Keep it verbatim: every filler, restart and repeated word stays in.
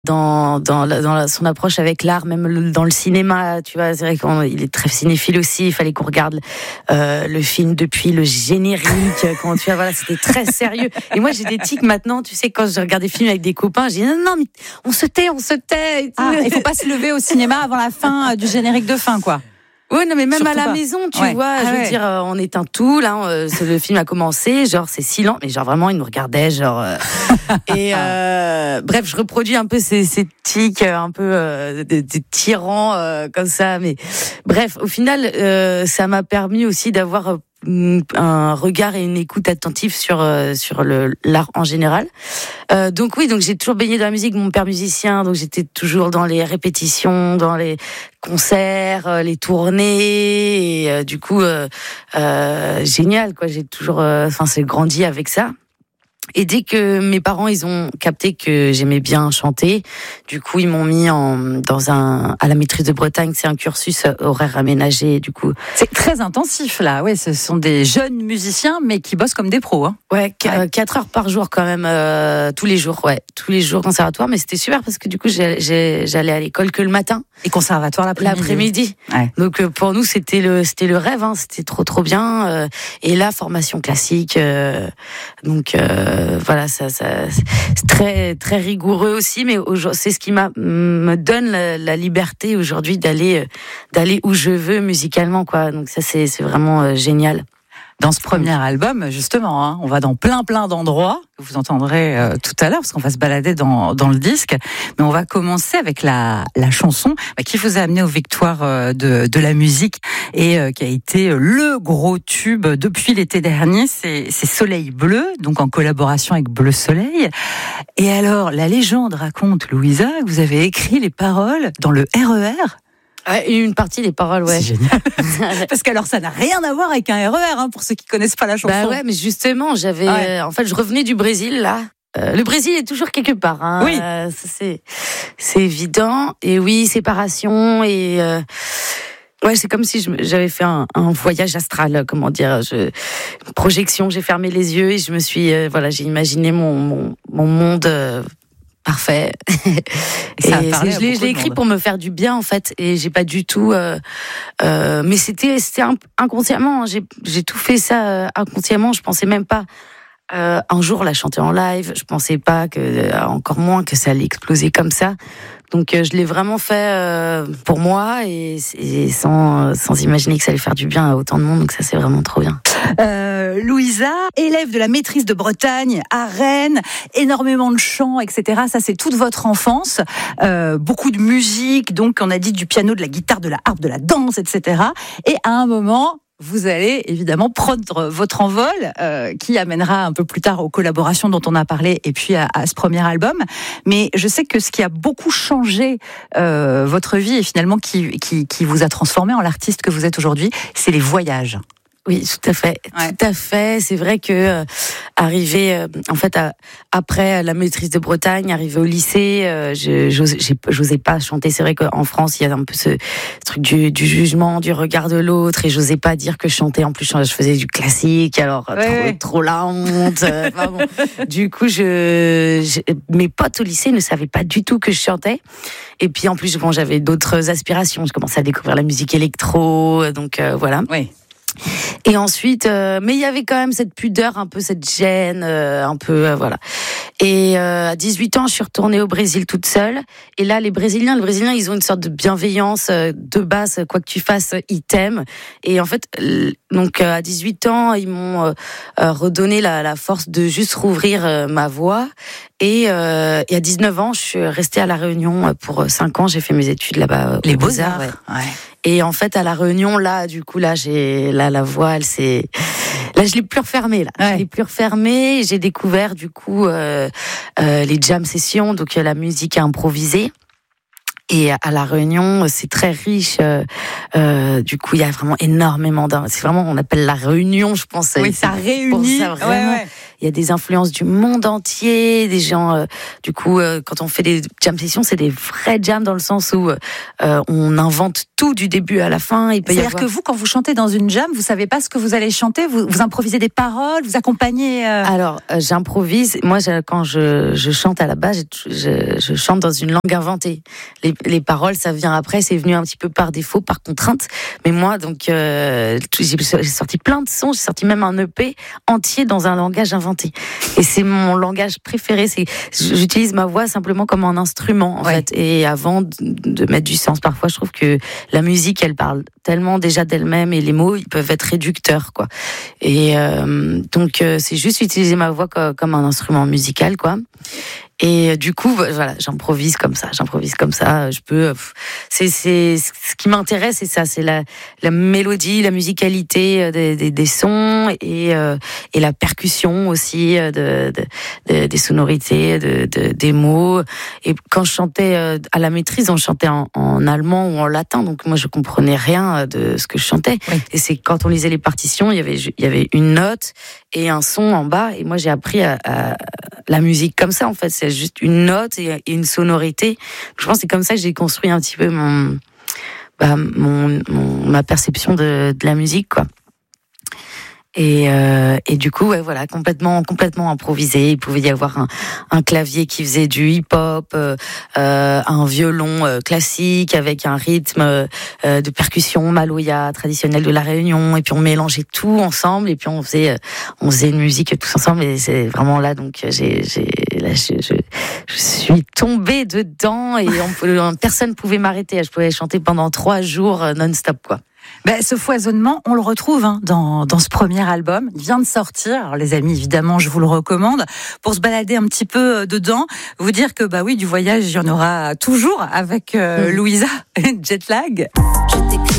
dans dans, la, dans la, son approche avec l'art, même le, dans le cinéma, tu vois, c'est vrai qu'il est très cinéphile aussi. Il fallait qu'on regarde euh, le film depuis le générique. Quand tu vois, voilà, c'était très sérieux. Et moi, j'ai des tics maintenant. Tu sais, quand je regarde des films avec des copains, je dis non, non, mais on se tait, on se tait. Ah, il faut pas se lever au cinéma avant la fin du générique de fin, quoi. Oui, non, mais même Surtout à la pas. maison, tu ouais. vois, ah, je veux ouais. dire, euh, on éteint tout, là, euh, le film a commencé, genre, c'est silent, mais genre, vraiment, il nous regardait, genre, euh, et, euh, bref, je reproduis un peu ces, ces tics, un peu, euh, des, des tyrans, euh, comme ça, mais, bref, au final, euh, ça m'a permis aussi d'avoir euh, un regard et une écoute attentive sur euh, sur le l'art en général. Euh, donc oui, donc j'ai toujours baigné dans la musique. Mon père musicien, donc j'étais toujours dans les répétitions, dans les concerts, euh, les tournées. Et euh, du coup, euh, euh, génial quoi. J'ai toujours, enfin, euh, c'est grandi avec ça. Et dès que mes parents ils ont capté que j'aimais bien chanter, du coup ils m'ont mis en dans un à la maîtrise de Bretagne, c'est un cursus horaire aménagé. Du coup c'est très intensif là. Ouais, ce sont des jeunes musiciens mais qui bossent comme des pros. Hein. Ouais, ouais. quatre heures par jour quand même, euh, tous les jours. Ouais, tous les jours conservatoire. Mais c'était super parce que du coup j'ai, j'ai, j'allais à l'école que le matin. Et conservatoire l'après-midi. L'après-midi. Ouais. Donc euh, pour nous c'était le c'était le rêve. Hein, c'était trop trop bien. Euh, et là formation classique. Euh, donc euh, voilà, ça, ça, c'est très, très rigoureux aussi, mais c'est ce qui m'a, me donne la, la liberté aujourd'hui d'aller, d'aller où je veux musicalement, quoi. Donc ça, c'est, c'est vraiment euh, génial. Dans ce premier album, justement, hein, on va dans plein plein d'endroits que vous entendrez euh, tout à l'heure, parce qu'on va se balader dans dans le disque. Mais on va commencer avec la la chanson bah, qui vous a amené aux victoires euh, de de la musique et euh, qui a été le gros tube depuis l'été dernier. C'est c'est Soleil Bleu, donc en collaboration avec Bleu Soleil. Et alors, la légende raconte, Louisa, que vous avez écrit les paroles dans le R E R. Ouais, une partie des paroles, ouais. C'est génial. Parce que alors ça n'a rien à voir avec un R E R, hein, pour ceux qui connaissent pas la chanson. Bah ouais, mais justement, j'avais, ouais. euh, en fait, je revenais du Brésil là. Euh, le Brésil est toujours quelque part, hein. Oui. Euh, ça, c'est, c'est évident. Et oui, séparation et. Euh... Ouais, c'est comme si je, j'avais fait un, un voyage astral, comment dire, je, projection. J'ai fermé les yeux et je me suis, euh, voilà, j'ai imaginé mon mon, mon monde. Euh, Parfait. Et, et je l'ai, je l'ai écrit pour me faire du bien en fait, et j'ai pas du tout. Euh, euh, mais c'était, c'était inconsciemment. J'ai, j'ai tout fait ça euh, inconsciemment. Je pensais même pas euh, un jour la chanter en live. Je pensais pas que, euh, encore moins que ça allait exploser comme ça. Donc euh, je l'ai vraiment fait euh, pour moi et, et sans sans imaginer que ça allait faire du bien à autant de monde. Donc ça c'est vraiment trop bien. Euh, Louisa, élève de la maîtrise de Bretagne à Rennes, énormément de chants, et cetera. Ça c'est toute votre enfance, euh, beaucoup de musique. Donc on a dit du piano, de la guitare, de la harpe, de la danse, et cetera. Et à un moment, vous allez évidemment prendre votre envol, euh, qui amènera un peu plus tard aux collaborations dont on a parlé, et puis à, à ce premier album. Mais je sais que ce qui a beaucoup changé euh, votre vie et finalement qui, qui, qui vous a transformé en l'artiste que vous êtes aujourd'hui, c'est les voyages. Oui, tout à fait, ouais. tout à fait. C'est vrai que euh, arrivé, euh, en fait, à, après la maîtrise de Bretagne, arrivé au lycée, euh, je j'osais, j'osais pas chanter. C'est vrai qu'en France, il y a un peu ce truc du, du jugement, du regard de l'autre, et j'osais pas dire que je chantais. En plus, je faisais du classique, alors ouais, trop, ouais. trop la honte. Euh, enfin, bon. Du coup, je, je, mes potes au lycée ne savaient pas du tout que je chantais. Et puis en plus, bon, j'avais d'autres aspirations. Je commençais à découvrir la musique électro, donc euh, voilà. Oui. Et ensuite, euh, mais il y avait quand même cette pudeur, un peu cette gêne, euh, un peu, euh, voilà. Et euh, à dix-huit ans, je suis retournée au Brésil toute seule. Et là, les Brésiliens, les Brésiliens, ils ont une sorte de bienveillance euh, de base, quoi que tu fasses, ils t'aiment. Et en fait, euh, donc euh, à dix-huit ans, ils m'ont euh, euh, redonné la, la force de juste rouvrir euh, ma voix. Et, euh, et à dix-neuf ans, je suis restée à La Réunion pour cinq ans. J'ai fait mes études là-bas. Les Beaux-Arts, ouais. ouais. Et en fait, à La Réunion, là, du coup, là, j'ai, là, la voix, elle s'est, là, je l'ai plus refermée, là. Ouais. Je l'ai plus refermée. J'ai découvert, du coup, euh, euh, les jam sessions, donc la musique improvisée. Et à La Réunion, c'est très riche. Euh, euh, du coup, il y a vraiment énormément d'un. C'est vraiment, on appelle la réunion, je pense. Oui, ça réunit. Ça, vraiment. Ouais, ouais. il y a des influences du monde entier, des gens. Euh, du coup, euh, quand on fait des jam sessions, c'est des vrais jams dans le sens où euh, on invente tout du début à la fin. Il peut y C'est-à-dire avoir... que vous, quand vous chantez dans une jam, vous savez pas ce que vous allez chanter, vous, vous improvisez des paroles, vous accompagnez. Euh... Alors, euh, j'improvise. Moi, je, quand je, je chante à la base, je, je, je chante dans une langue inventée. Les, les paroles, ça vient après, c'est venu un petit peu par défaut, par contrainte. Mais moi, donc, euh, j'ai, j'ai sorti plein de sons, j'ai sorti même un E P entier dans un langage inventé. Et c'est mon langage préféré. C'est, j'utilise ma voix simplement comme un instrument, en ouais. fait. Et avant de, de mettre du sens, parfois, je trouve que la musique, elle parle tellement déjà d'elle-même et les mots, ils peuvent être réducteurs, quoi. Et euh, donc, euh, c'est juste utiliser ma voix comme, comme un instrument musical, quoi. Et du coup, voilà, j'improvise comme ça, j'improvise comme ça. Je peux, c'est, c'est ce qui m'intéresse, c'est ça, c'est la, la mélodie, la musicalité des, des, des sons et euh, et la percussion aussi de, de, de des sonorités, de, de des mots. Et quand je chantais à la maîtrise, on chantait en, en allemand ou en latin, donc moi je comprenais rien de ce que je chantais. Oui. Et c'est quand on lisait les partitions, il y avait il y avait une note et un son en bas. Et moi j'ai appris à, à la musique comme ça, en fait. C'est juste une note et une sonorité. Je pense que c'est comme ça que j'ai construit un petit peu mon, bah, mon, mon ma perception de, de la musique, quoi. Et, euh, et du coup, ouais, voilà, complètement, complètement improvisé. Il pouvait y avoir un, un clavier qui faisait du hip-hop, euh, un violon euh, classique avec un rythme euh, de percussion maloya traditionnel de la Réunion. Et puis on mélangeait tout ensemble. Et puis on faisait, euh, on faisait une musique tous ensemble. Et c'est vraiment là, donc j'ai, j'ai, là, je, je, je suis tombée dedans et on, personne pouvait m'arrêter. Je pouvais chanter pendant trois jours non-stop, quoi. Ben, ce foisonnement, on le retrouve hein, dans, dans ce premier album. Il vient de sortir. Alors, les amis, évidemment, je vous le recommande. Pour se balader un petit peu dedans, vous dire que, bah oui, du voyage, il y en aura toujours avec euh, Louisa, Jetlag. Je t'écris.